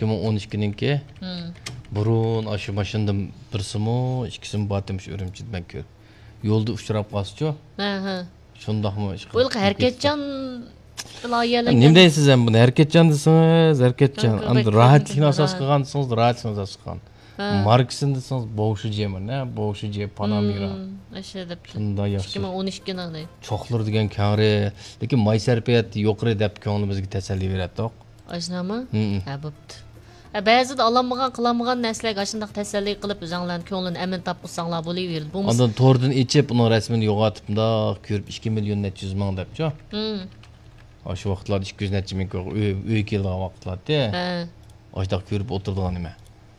2012'ninki. Burun aşı maşındım birsimi, ikisini batmış Ürümçi'de ben kör. Yolda uçurap kalsıcı. Şundaqmı? Bu yıl Herketcan layihələr. Nima deysiz ham buni? Herketcan desiniz, Herketcan. Endi rahatlikni asos qilgansınız, rahatlikni asos qilgan. Marksin desiniz, Boğuşucuyum, ne? Boğuşucuy, Panamira. Aşağı dep. Şunda yaxshi. 2012 nağday. Çoxlar degan kangri, lekin may sarfiyat yuqori deb ko'nglimizga tasalli beradi. Aşnama? Ha, bo'pti. Ba'zida alanmagan, qilanmagan narsalarga ashundaq tasalli qilib o'zinglarning ko'nglini amin topqizsanglar bo'laveradi. Bu ondan to'rdan ichib, uning rasmini yo'qotib, bundoq ko'rib 2 million 700 ming debchi. Shu vaqtlarda 200 necha ming uy kelgan vaqtlarda. Ojdaq ko'rib o'tirdigan nima?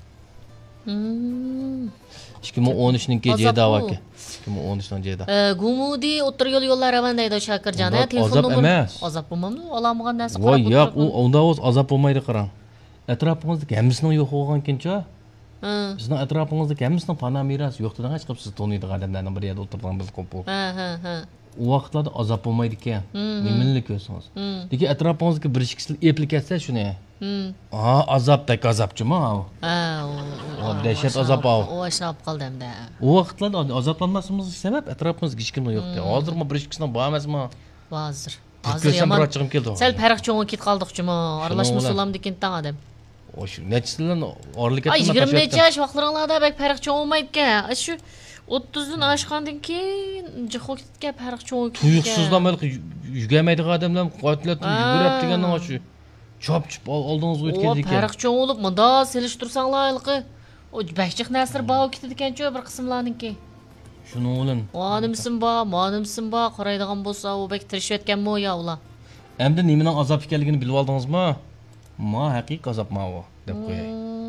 2013'ninki Ceyda vaki. 2013'dan Ceyda. Gumudi o'tir yo'llar ravandaydi Shakirjon. Telefon nomeri. Azap bo'lmamdi. Alanmagan narsa qarab o'tirib. Voy, yo'q, unda o'z azap bo'lmaydi qarang. Atrofingizda hammasini yo'q bo'lgan-kencha. Bizning atrofingizda hammasini Panamiras yo'q degan chiqib siz to'niydigan odamlarning bir yerda o'tirgan biz ko'p. U vaqtlarda azap bo'lmaydi ekan. Nimani ko'rsangiz. Lekin atrofingizga bir ikkisi aplikatsiya shuni. Azapdek azapchimi? Dehshat azap o. O aşab qoldi hamda. O vaqtlarda azaplanmasligimiz sabab atrofimizda hech kim yo'q. Hozirmi bir ikkisidan bormasmi? Hozir. Hozir yomon chiqib keldi. Sal farq cho'ngib ketib qoldiqchimi? Aralashma sulam degan tang odam. O shu nechisidan orlik etdi. 20 necha yosh vaqtlaringlarda bak farq cho'ngmaydi-ku. Shu 30dan oshgandan keyin jihokga farq cho'ngib ketdi. Tuyuqsizdan balki yugamaydigan odamlar qotillar yugurib degandan shu. Çop oldunuz o'tgan ekan. O farq cho'ng bo'lib, munda selishtirsanlarki, o bakchiq nasr bor ketdi ekan-ku bir qismlarningki. Shuni o'lin. Onimsin bor, qaraydigan bo'lsa, u bak tirishayotganmi o ya ular. Endi nimaning azob ekanligini bilib oldingizmi? Ma haqiqiy azob ma o deb qo'yay.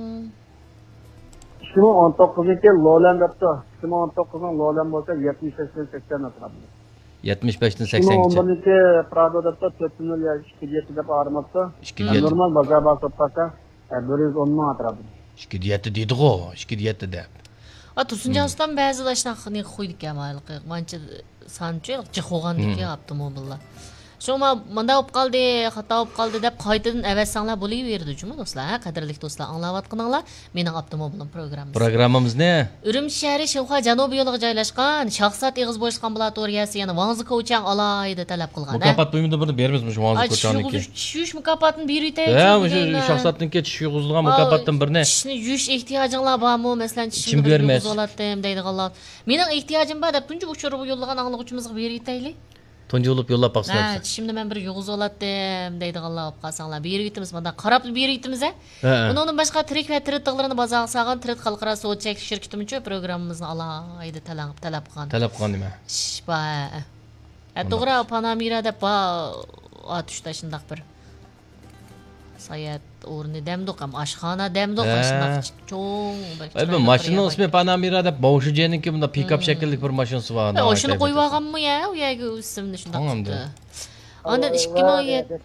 2019'daki Lolan debdi. 2019'ning Lolan bo'lsa 70-80 atrofida. 75'ten 80'e. 2011'deki Prado debdi 4 ya 2 deb ağrımaptı. Normal bazar basıpsa 110'dan atrofida. 2 dedi-ku, 2 deb. Tursunjon ustam ba'zida shunaqa qo'ydik amalqi. Mancha sanchi jiqog'andiki avtomobillar. Shoma manda bo'lib qoldi, xato bo'lib qoldi deb qaytadan avatsanglar bo'laverdi juma do'stlar. Qadrli do'stlar, anglayotganinglar mening avtomobilim programmasi. Programmamiz ne? Urumchi shahri Shavxa janubiy yo'liga joylashgan, Shahzod Eg'iz bo'yish ambulatoriyasi yana Vangzi ko'chan alayida talab qilgan. Mukofot buyumida buni bermizmiz Vangzi ko'chaniki. Shush mukofotini beraylik. Shu Shahzodningki tushig'izilgan mukofotdan birini. Tishni yuvish ehtiyojinglar bormi? Masalan, tishni yuvib oladim deydiganlar. Mening ehtiyojim bor deb tunji uchirib yo'llagan anglovchimizga beraylik. Tunji olib yo'llab baqsam. Ha, tishimni men bir yug'iz oladim deydiganlar olib qolsanglar, beraytimiz, mana qarab beraytimiz. Bundan boshqa tirik va tiritliqlarini bozorga solgan Tirit xalqaro suvot chekish shirkatimiz programmamizni alayida talab qilgan. Talab qilgan nima? To'g'ri, Panamira deb atishda shundaq bir sayat o'rni demdiq ham oshxona demdiq shundaq cho'ng bir. Mashinaning ismi Panamira deb Boğuşucuyniki bunda pick-up shaklli bir mashinasi bor. O'shani qo'yib olganmi ya? U yerga ismini shundaq tutdi. Ondan 2017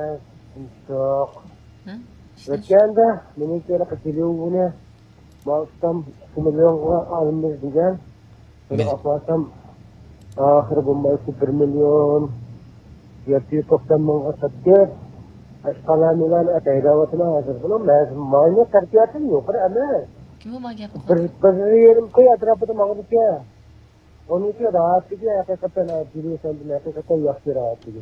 o'tganda mening ko'ra qiluvini boshdan 2 millionga olamiz degan. Buni olsam oxiri bo'lmaydi 1 million 790 mingga sotdi. Aşkalamilan ataydavatına hazır bulun. Mağını terkiyatım yok ama. Kim o mağını yapın? Bir yerim koy atrafıda mağını ki. Onun için rahat ki hakikaten biri sandım hakikaten yaptı rahat ki.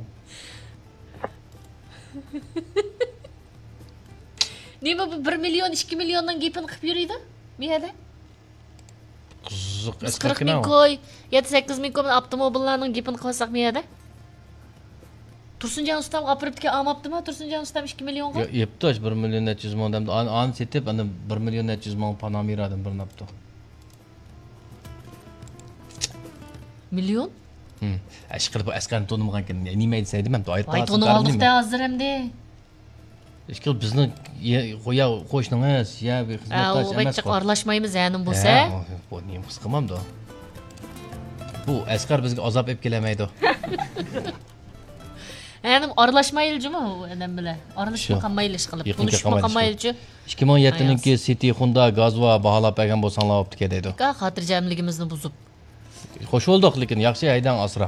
Ne bu 1 milyon 2 milyondan gepini qilib yuriydi? Miyada? Qiziq, 40 ming koy, 7-8 ming koy avtomobillarning gepini qilsak miyada? Tursunjon ustam gapiribdiki olmabdimi? Tursunjon ustam 2 millionga? Yo'q, yepti 1 million 700 ming odamni ani setib, ana 1 million 700 ming Panamiradan bir napdi. Million? Ashqilib asqarni to'nimagan ekan. Nima desaydim ham aytib qo'ydim. To'nib oldik-da hozir hamda. Ishqil bizni qo'shningiz, ya bir xizmatdosh emas. O aralashmaymiz yanim bo'lsa. Bu nima his qilmamdi. Bu asqar bizga azob olib kelamaydi. Yani aralashmayilchimi u odam bilan? Aralashma qilmayli ish qilib, tunishma qilmayilchi. 2007'ninki City Honda Gazva baholab bergan bo'lsanglar optika deydi. Xotirjamligimizni buzib. Xo'sh bo'ldik, lekin yaxshi aydan asrab.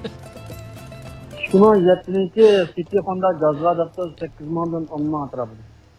2007'ninki City Honda Gazva debdi 8 mingdan 10 ming atrofida.